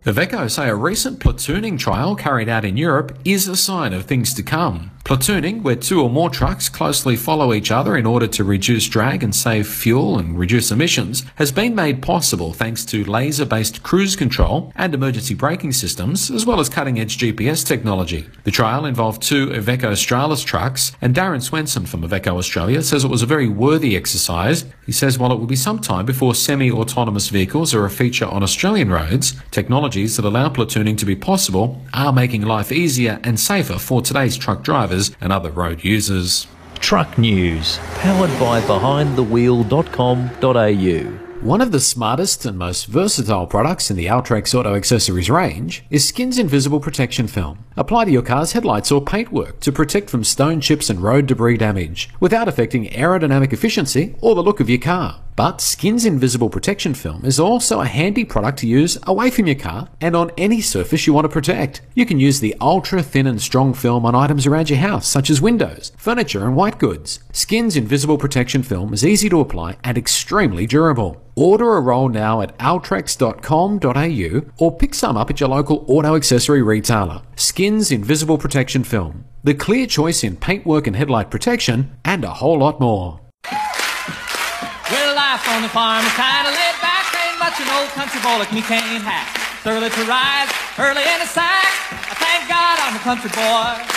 Iveco say a recent platooning trial carried out in Europe is a sign of things to come. Platooning, where two or more trucks closely follow each other in order to reduce drag and save fuel and reduce emissions, has been made possible thanks to laser-based cruise control and emergency braking systems, as well as cutting-edge GPS technology. The trial involved two Iveco Australis trucks, and Darren Swenson from Iveco Australia says it was a very worthy exercise. He says while it will be some time before semi-autonomous vehicles are a feature on Australian roads, technologies that allow platooning to be possible are making life easier and safer for today's truck drivers and other road users. Truck News, powered by behindthewheel.com.au. One of the smartest and most versatile products in the Altrex auto accessories range is Skin's Invisible Protection Film. Apply to your car's headlights or paintwork to protect from stone chips and road debris damage, without affecting aerodynamic efficiency or the look of your car. But Skin's Invisible Protection Film is also a handy product to use away from your car and on any surface you want to protect. You can use the ultra thin and strong film on items around your house, such as windows, furniture and white goods. Skin's Invisible Protection Film is easy to apply and extremely durable. Order a roll now at altrex.com.au or pick some up at your local auto accessory retailer. Skin's Invisible Protection Film, the clear choice in paintwork and headlight protection, and a whole lot more. Well, life on the farm is kind of laid back. Ain't much an old country boy like me can't hack. It's early to rise, early in the sack. I thank God I'm a country boy.